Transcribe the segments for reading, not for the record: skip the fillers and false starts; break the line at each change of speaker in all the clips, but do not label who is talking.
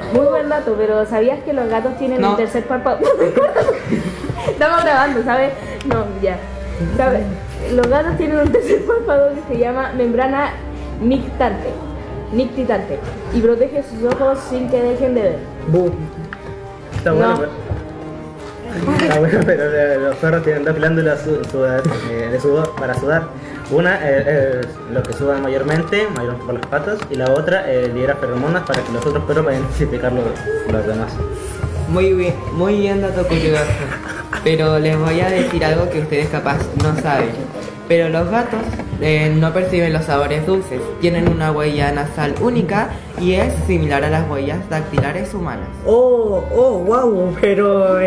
Muy buen dato, pero ¿sabías que los gatos tienen un tercer párpado? Estamos grabando, ¿sabes? No, ya. ¿Sabes? Los gatos tienen un tercer párpado que se llama membrana nictitante y protege sus ojos sin que dejen de ver.
Está bueno, pues. Está bueno, pero los perros tienen dos glándulas de sudor para sudar. Una es lo que sudan mayormente por las patas, y la otra libera feromonas para que los otros perros puedan identificar los demás.
Muy bien dato curioso. Pero les voy a decir algo que ustedes capaz no saben. Pero los gatos no perciben los sabores dulces. Tienen una huella nasal única y es similar a las huellas dactilares humanas.
Wow, pero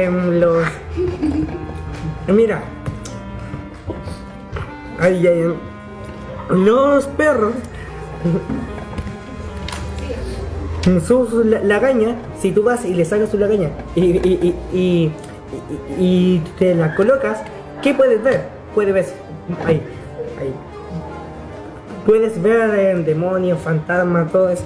mira. Los perros su lagaña, si tú vas y le sacas su lagaña y te la colocas, ¿qué puedes ver? Puedes ver ahí. Puedes ver demonios, fantasmas, todo eso.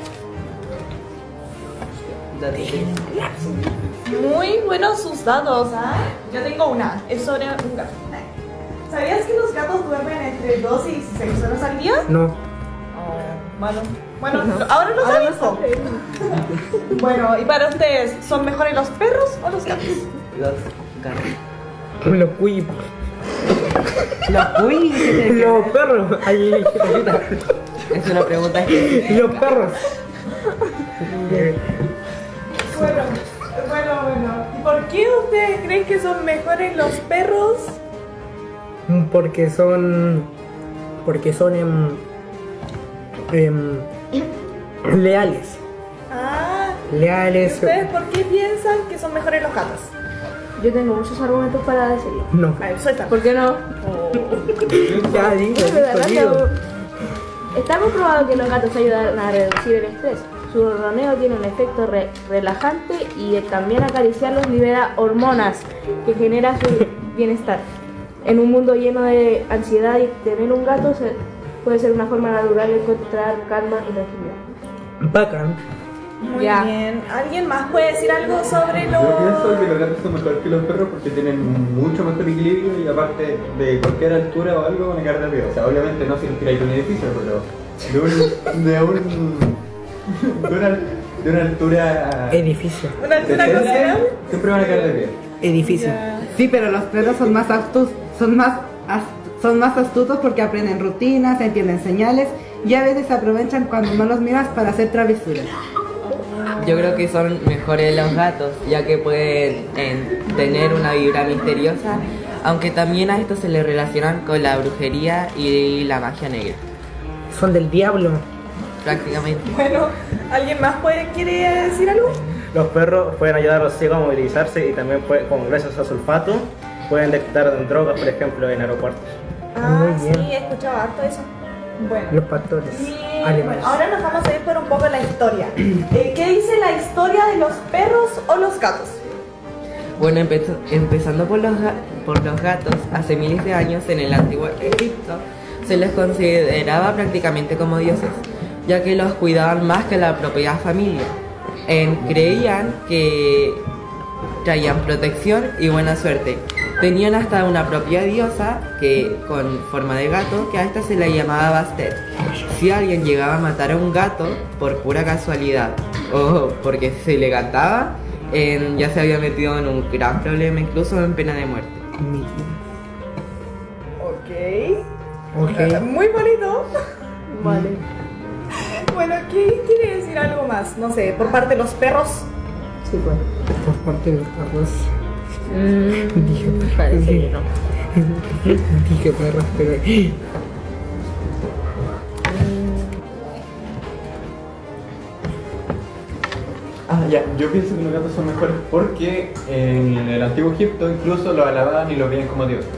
Muy buenos sus datos, ¿ah? Yo tengo una, es sobre un gato. ¿Sabías que los gatos duermen entre 2 y 6 horas al día?
No.
Bueno, ahora lo sabemos. Bueno, y para ustedes, ¿son mejores los perros o los gatos?
Los gatos.
Los cuy.
Los cuy.
Los perros. Ahí,
es una pregunta que...
Los perros.
Bueno. ¿Y por qué ustedes creen que son mejores los perros?
Porque son leales. Leales.
¿Ustedes por qué piensan que son mejores los gatos?
Yo tengo muchos argumentos para decirlo.
No.
A ver, suelta.
¿Por qué no?
Ya digo.
Está comprobado que los gatos ayudan a reducir el estrés. Su ronroneo tiene un efecto relajante y también acariciarlos libera hormonas que generan su bienestar. En un mundo lleno de ansiedad, y tener un gato puede ser una forma natural de encontrar calma y tranquilidad.
Bacán.
Muy bien. ¿Alguien más puede decir algo sobre los...?
Yo pienso que los gatos son mejores que los perros porque tienen mucho mejor equilibrio y aparte de cualquier altura o algo van a caer de pie. O sea, obviamente no si los tiráis de un edificio, pero de una altura...
Edificio.
¿Una altura considerable?
Siempre van a caer de pie.
Edificio.
Sí, pero los perros son más astutos porque aprenden rutinas, entienden señales y a veces se aprovechan cuando no los miras para hacer travesuras. Yo creo que son mejores los gatos, ya que pueden tener una vibra misteriosa, aunque también a estos se les relacionan con la brujería y la magia negra.
Son del diablo.
Prácticamente.
Bueno, ¿alguien más quiere decir algo?
Los perros pueden ayudar a los ciegos a movilizarse y también gracias a su olfato pueden detectar drogas, por ejemplo, en aeropuertos.
Muy bien.
Sí, he escuchado harto eso. Bueno.
Los pastores alemanes.
Ahora nos vamos a ir por un poco la historia. ¿Qué dice la historia de los perros o los gatos?
Bueno, empezando por los gatos, hace miles de años en el antiguo Egipto se les consideraba prácticamente como dioses, ya que los cuidaban más que la propia familia. Creían que traían protección y buena suerte. Tenían hasta una propia diosa con forma de gato, que a esta se la llamaba Bastet. Si alguien llegaba a matar a un gato por pura casualidad o porque se le cantaba, ya se había metido en un gran problema, incluso en pena de muerte.
Ok. Muy bonito.
Vale.
Bueno, ¿quién quiere decir algo más? No sé, por parte de los perros.
Sí, pues.
Por parte de los perros.
Parece que no.
Dije perros, pero...
Ya, yo pienso que los gatos son mejores porque en el antiguo Egipto incluso los alababan y los veían como dioses.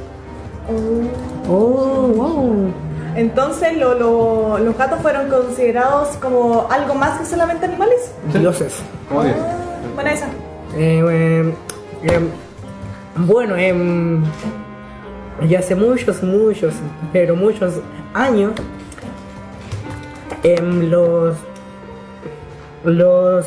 Wow.
Entonces, los gatos fueron considerados como algo más que solamente animales.
Dioses.
Como dioses.
Buena esa.
Bueno, ya hace muchos años, los